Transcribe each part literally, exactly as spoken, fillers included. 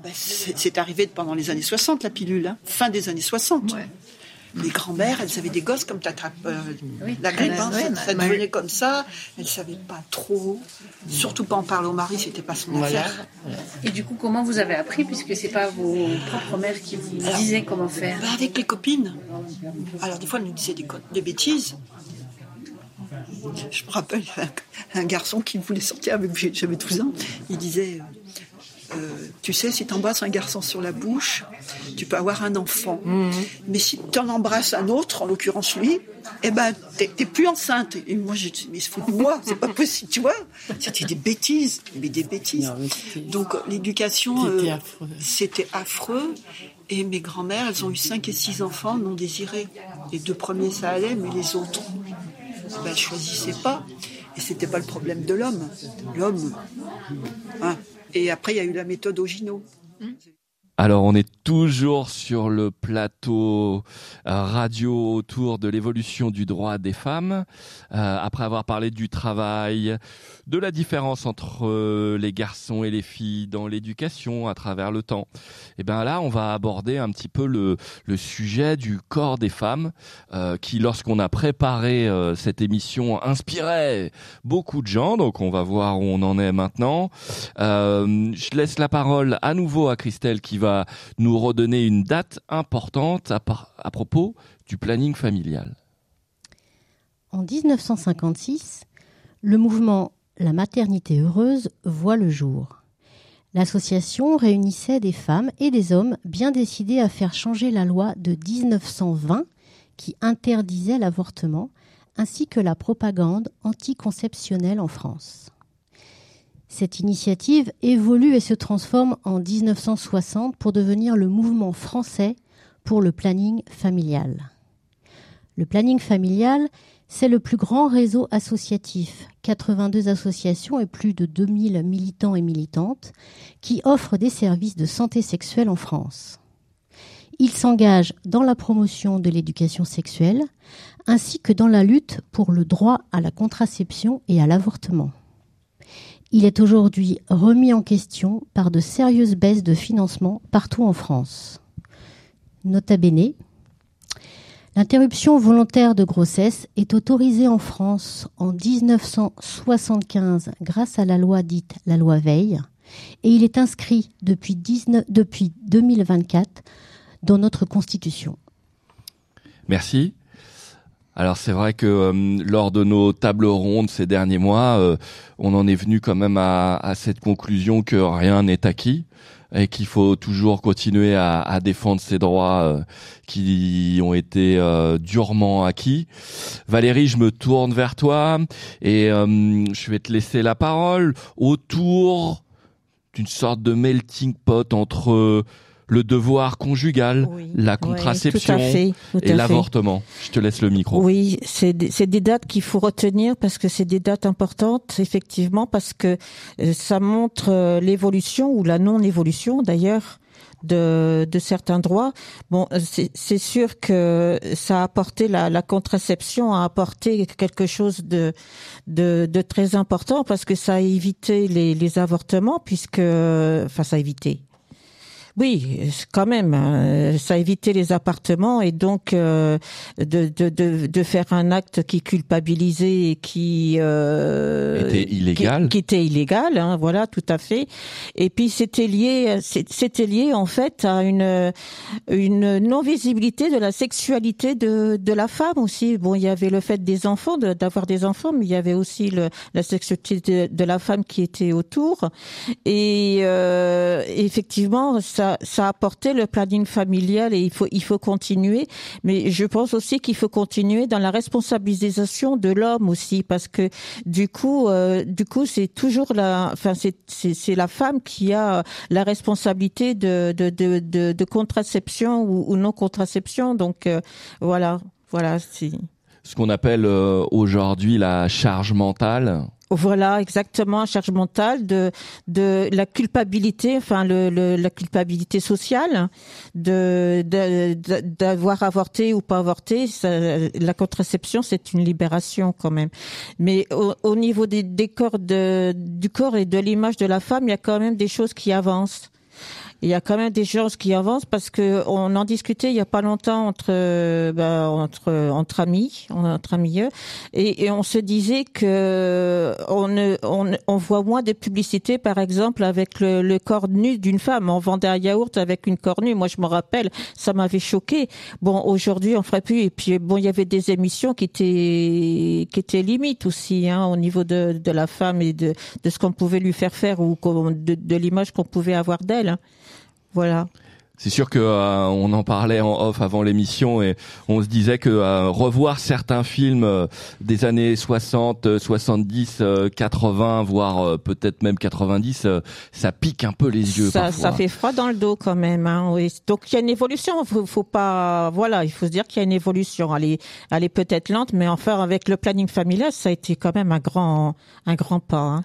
ben, c'est, c'est arrivé pendant les années soixante, la pilule, hein, fin des années soixante. Ouais. Les grand-mères, elles avaient des gosses comme t'attrapes euh, oui, la grippe, hein, ouais, ça, ça devenait comme ça. Elles savaient pas trop, surtout pas en parler au mari, c'était pas son voilà. affaire. Et du coup, comment vous avez appris, puisque c'est pas vos propres mères qui vous Alors, disaient comment faire? Bah avec les copines. Alors des fois, elles nous disaient des, des bêtises. Je me rappelle un, un garçon qui voulait sortir avec j'avais douze ans. Il disait. Euh, tu sais, si tu embrasses un garçon sur la bouche, tu peux avoir un enfant. Mmh. Mais si tu en embrasses un autre, en l'occurrence lui, eh ben, t'es, t'es plus enceinte. Et moi, j'ai dit, mais il se fout de moi, c'est pas possible, tu vois. C'était des bêtises, mais des bêtises. Non, mais donc, l'éducation, c'était, euh, affreux. c'était affreux. Et mes grand-mères, elles ont eu cinq et six enfants non désirés. Les deux premiers, ça allait, mais les autres, ben, elles choisissaient pas. Et c'était pas le problème de l'homme. L'homme, hein. Et après, il y a eu la méthode Ogino. Alors, on est toujours sur le plateau radio autour de l'évolution du droit des femmes. Euh, après avoir parlé du travail, de la différence entre les garçons et les filles dans l'éducation à travers le temps. Et bien là, on va aborder un petit peu le, le sujet du corps des femmes, euh, qui, lorsqu'on a préparé euh, cette émission, inspirait beaucoup de gens. Donc, on va voir où on en est maintenant. Euh, je laisse la parole à nouveau à Christelle qui va nous redonner une date importante à, par, à propos du planning familial. En dix-neuf cent cinquante-six, le mouvement La maternité heureuse voit le jour. L'association réunissait des femmes et des hommes bien décidés à faire changer la loi de dix-neuf cent vingt qui interdisait l'avortement, ainsi que la propagande anticonceptionnelle en France. Cette initiative évolue et se transforme en dix-neuf cent soixante pour devenir le mouvement français pour le planning familial. Le planning familial, c'est le plus grand réseau associatif, quatre-vingt-deux associations et plus de deux mille militants et militantes, qui offrent des services de santé sexuelle en France. Il s'engage dans la promotion de l'éducation sexuelle, ainsi que dans la lutte pour le droit à la contraception et à l'avortement. Il est aujourd'hui remis en question par de sérieuses baisses de financement partout en France. Nota bene, l'interruption volontaire de grossesse est autorisée en France en dix-neuf cent soixante-quinze grâce à la loi dite la loi Veil, et il est inscrit depuis, dix-neuf, depuis deux mille vingt-quatre dans notre Constitution. Merci. Alors c'est vrai que euh, lors de nos tables rondes ces derniers mois, euh, on en est venu quand même à, à cette conclusion que rien n'est acquis et qu'il faut toujours continuer à, à défendre ces droits euh, qui ont été euh, durement acquis. Valérie, je me tourne vers toi et euh, je vais te laisser la parole autour d'une sorte de melting pot entre euh, le devoir conjugal, oui, la contraception oui, tout à fait, tout et à l'avortement. Fait. Je te laisse le micro. Oui, c'est des, c'est des dates qu'il faut retenir parce que c'est des dates importantes, effectivement, parce que ça montre l'évolution ou la non-évolution d'ailleurs de, de certains droits. Bon, c'est, c'est sûr que ça a apporté la, la contraception a apporté quelque chose de, de, de très important parce que ça a évité les, les avortements puisque, enfin, ça a évité. Oui, quand même, hein, ça évitait les appartements et donc euh, de, de de de faire un acte qui culpabilisait et qui euh, était illégal, qui, qui était illégal, hein, voilà, tout à fait. Et puis c'était lié, c'était lié en fait à une une non visibilité de la sexualité de de la femme aussi. Bon, il y avait le fait des enfants, de, d'avoir des enfants, mais il y avait aussi le, la sexualité de, de la femme qui était autour. Et euh, effectivement, ça Ça, ça a apporté le planning familial et il faut, il faut continuer. Mais je pense aussi qu'il faut continuer dans la responsabilisation de l'homme aussi, parce que du coup, euh, du coup, c'est toujours la, enfin, c'est, c'est, c'est la femme qui a la responsabilité de, de, de, de, de contraception ou, ou non contraception. Donc euh, voilà, voilà. C'est ce qu'on appelle euh, aujourd'hui la charge mentale. Voilà, exactement, charge mentale de de la culpabilité, enfin le, le la culpabilité sociale de, de, de d'avoir avorté ou pas avorté. Ça, la contraception, c'est une libération quand même. Mais au, au niveau des, des corps de du corps et de l'image de la femme, il y a quand même des choses qui avancent. il y a quand même des choses qui avancent parce que on en discutait il y a pas longtemps entre euh, ben, entre entre amis, entre amis et, et on se disait que on on on voit moins de publicités par exemple avec le, le corps nu d'une femme. On vendait un yaourt avec une corps nue. Moi je me rappelle, ça m'avait choqué. Bon aujourd'hui on ferait plus et puis bon il y avait des émissions qui étaient qui étaient limites aussi hein, au niveau de de la femme et de de ce qu'on pouvait lui faire faire ou de, de l'image qu'on pouvait avoir d'elle. Hein. Voilà. C'est sûr que euh, on en parlait en off avant l'émission et on se disait que euh, revoir certains films euh, des années soixante, soixante-dix, euh, quatre-vingts, voire euh, peut-être même quatre-vingt-dix, euh, ça pique un peu les yeux ça, parfois. Ça fait froid dans le dos quand même. Hein, oui. Donc il y a une évolution. Faut, faut pas. Voilà, il faut se dire qu'il y a une évolution. Elle est, elle est peut-être lente, mais enfin avec le planning familial, ça a été quand même un grand, un grand pas. Hein.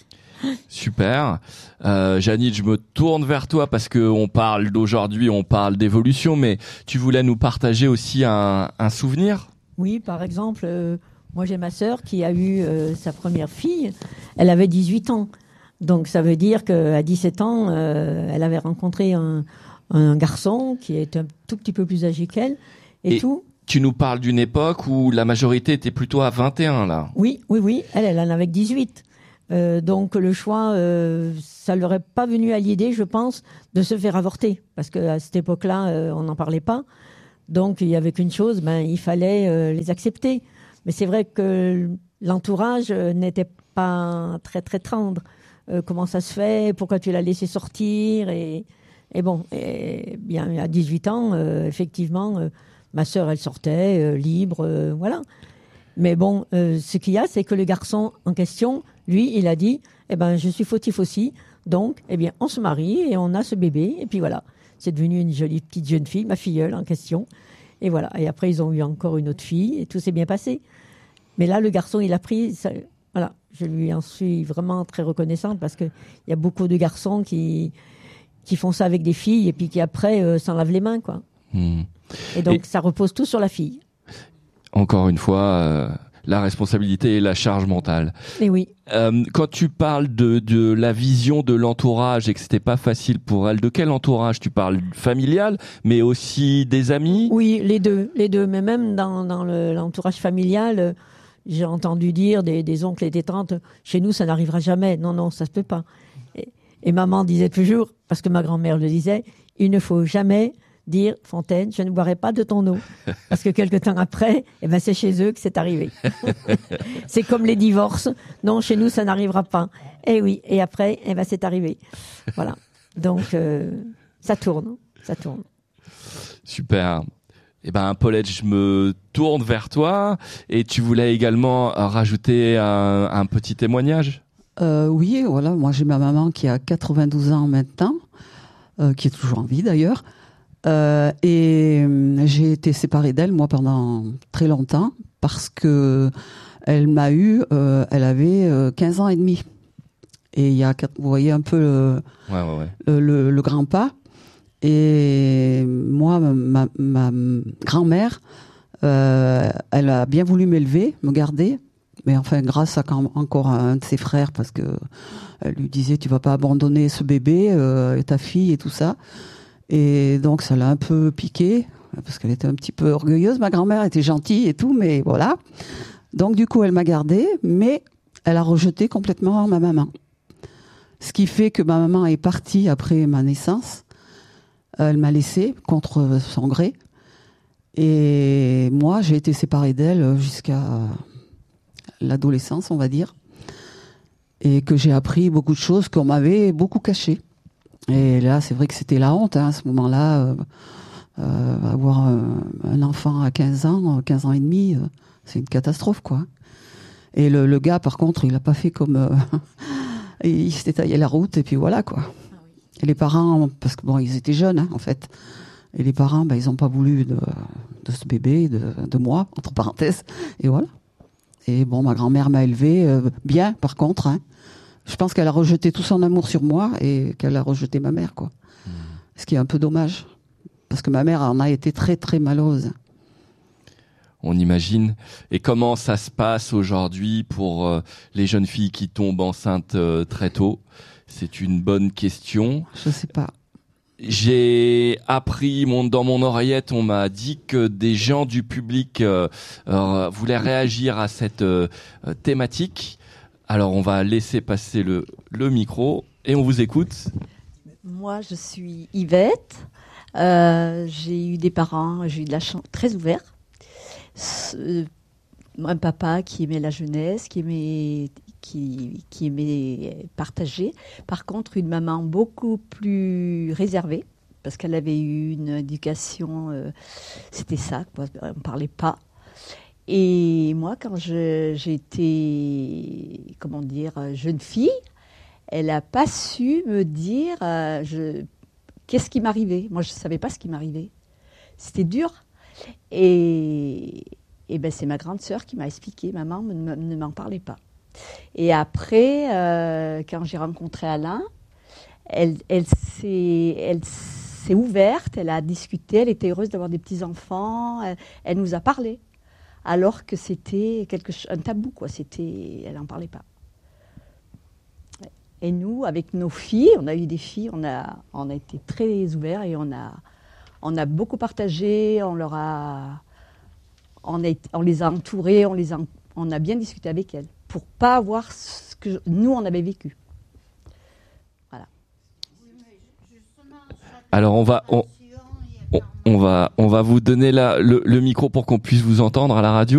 Super. Euh, Janine, je me tourne vers toi parce que on parle d'aujourd'hui, on parle d'évolution, mais tu voulais nous partager aussi un, un souvenir ? Oui, par exemple, euh, moi j'ai ma sœur qui a eu euh, sa première fille, elle avait dix-huit ans. Donc ça veut dire qu'à dix-sept ans, euh, elle avait rencontré un, un garçon qui est un tout petit peu plus âgé qu'elle et, et tout. Tu nous parles d'une époque où la majorité était plutôt à vingt et un là. Oui, oui, oui, elle, elle en avait dix-huit. Euh, donc le choix, euh, ça leur est pas venu à l'idée, je pense, de se faire avorter, parce que à cette époque-là, euh, on n'en parlait pas. Donc il y avait qu'une chose, ben il fallait euh, les accepter. Mais c'est vrai que l'entourage euh, n'était pas très très tendre. Euh, comment ça se fait ? Pourquoi tu l'as laissé sortir ? Et, et bon, et bien à dix-huit ans, euh, effectivement, euh, ma sœur elle sortait euh, libre, euh, voilà. Mais bon, euh, ce qu'il y a, c'est que le garçon en question, lui, il a dit, eh ben, je suis fautif aussi, donc, eh bien, on se marie et on a ce bébé, et puis voilà. C'est devenu une jolie petite jeune fille, ma filleule en question, et voilà. Et après, ils ont eu encore une autre fille, et tout s'est bien passé. Mais là, le garçon, il a pris, ça, voilà. Je lui en suis vraiment très reconnaissante parce que il y a beaucoup de garçons qui qui font ça avec des filles et puis qui après euh, s'en lavent les mains, quoi. Mmh. Et donc, et... ça repose tout sur la fille. Encore une fois, euh, la responsabilité et la charge mentale. Et oui. Euh, quand tu parles de, de la vision de l'entourage et que c'était pas facile pour elle, de quel entourage tu parles ? Familial, mais aussi des amis ? Oui, les deux, les deux. Mais même dans, dans le, l'entourage familial, euh, j'ai entendu dire des, des oncles et des tantes, chez nous, ça n'arrivera jamais. Non, non, ça se peut pas. Et, et maman disait toujours, parce que ma grand-mère le disait, il ne faut jamais dire, Fontaine, je ne boirai pas de ton eau. Parce que quelque temps après, eh ben, c'est chez eux que c'est arrivé. C'est comme les divorces. Non, chez nous, ça n'arrivera pas. Eh oui. Et après, eh ben, c'est arrivé. Voilà. Donc, euh, ça tourne. Ça tourne. Super. Eh ben, Paulette, je me tourne vers toi. Et tu voulais également rajouter un, un petit témoignage ? euh, Oui, voilà. Moi, j'ai ma maman qui a quatre-vingt-douze ans maintenant, euh, qui est toujours en vie d'ailleurs. Euh, et euh, j'ai été séparée d'elle, moi, pendant très longtemps, parce que elle m'a eu, euh, elle avait euh, quinze ans et demi. Et il y a, vous voyez un peu le, ouais, ouais, ouais. le, le, le grand pas. Et moi, ma, ma, ma grand-mère, euh, elle a bien voulu m'élever, me garder. Mais enfin, grâce à quand, encore à un de ses frères, parce que elle lui disait, tu vas pas abandonner ce bébé, euh, ta fille et tout ça. Et donc, ça l'a un peu piqué, parce qu'elle était un petit peu orgueilleuse. Ma grand-mère était gentille et tout, mais voilà. Donc, du coup, elle m'a gardée, mais elle a rejeté complètement ma maman. Ce qui fait que ma maman est partie après ma naissance. Elle m'a laissée contre son gré. Et moi, j'ai été séparée d'elle jusqu'à l'adolescence, on va dire. Et que j'ai appris beaucoup de choses qu'on m'avait beaucoup cachées. Et là, c'est vrai que c'était la honte, hein, à ce moment-là. Euh, euh, avoir un, un enfant à quinze ans, quinze ans et demi, euh, c'est une catastrophe, quoi. Et le, le gars, par contre, il n'a pas fait comme... Euh, il s'était taillé la route, et puis voilà, quoi. Ah oui. Et les parents, parce que bon, ils étaient jeunes, hein, en fait. Et les parents, ben, ils n'ont pas voulu de, de ce bébé, de, de moi, entre parenthèses. Et voilà. Et bon, ma grand-mère m'a élevée euh, bien, par contre, hein. Je pense qu'elle a rejeté tout son amour sur moi et qu'elle a rejeté ma mère, quoi. Mmh. Ce qui est un peu dommage. Parce que ma mère en a été très, très malheureuse. On imagine. Et comment ça se passe aujourd'hui pour euh, les jeunes filles qui tombent enceintes euh, très tôt ? C'est une bonne question. Je sais pas. j'ai appris mon, dans mon oreillette, on m'a dit que des gens du public euh, euh, voulaient réagir à cette euh, thématique. Alors, on va laisser passer le, le micro et on vous écoute. Moi, je suis Yvette. Euh, j'ai eu des parents, j'ai eu de la chance très ouverts. Euh, un papa qui aimait la jeunesse, qui aimait, qui, qui aimait partager. Par contre, une maman beaucoup plus réservée, parce qu'elle avait eu une éducation, euh, c'était ça, quoi, on ne parlait pas. Et moi, quand je, j'étais, comment dire, jeune fille, elle n'a pas su me dire euh, je, qu'est-ce qui m'arrivait. Moi, je ne savais pas ce qui m'arrivait. C'était dur. Et, et ben, c'est ma grande sœur qui m'a expliqué. Maman ne, ne m'en parlait pas. Et après, euh, quand j'ai rencontré Alain, elle, elle, s'est, elle s'est ouverte, elle a discuté, elle était heureuse d'avoir des petits-enfants, elle, elle nous a parlé. Alors que c'était quelque chose, un tabou, quoi. C'était, elle n'en parlait pas. Et nous, avec nos filles, on a eu des filles, on a, on a été très ouverts et on a, on a beaucoup partagé, on leur a, on, a, on les a entourées, on, les a, on a bien discuté avec elles pour ne pas avoir ce que nous, on avait vécu. Voilà. Alors, on va... On... On va, on va vous donner la, le, le micro pour qu'on puisse vous entendre à la radio.